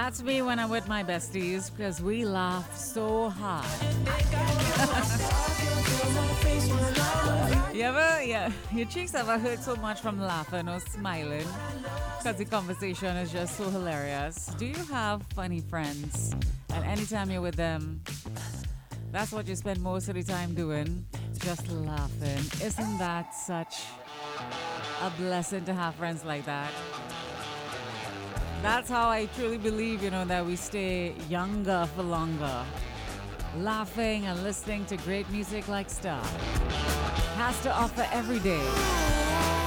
That's me when I'm with my besties because we laugh so hard. Yeah, your cheeks ever hurt so much from laughing or smiling because the conversation is just so hilarious? Do you have funny friends? And anytime you're with them, that's what you spend most of the time doing, just laughing. Isn't that such a blessing to have friends like that? That's how I truly believe, that we stay younger for longer. Laughing and listening to great music like Star has to offer every day.